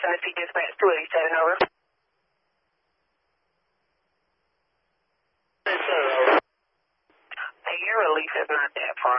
Tennessee Dispatch 287, over. Hey, your release is not